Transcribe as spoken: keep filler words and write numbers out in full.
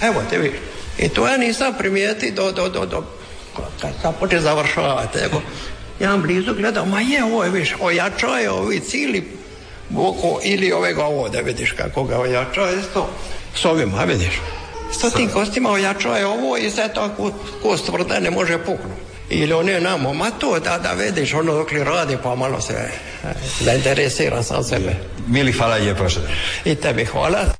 Evo te vidiš. I to ja nisam primijeti do, do, do, do kad sam počeo završavati, nego ja blizu gledam, ma je ovo je više, ojačao je ovi cijeli oko ili ovega ovo, da vidiš kako ga ojačao isto s ovima, vidiš. S tim kostima ojačao je ovo i sad tako kost tvrda ne može puknuti. Ili on je namo, ma to da, da vidiš ono dok li radi pa malo se zainteresira sam sebe. Mili, hvala lijepo. I tebi hvala.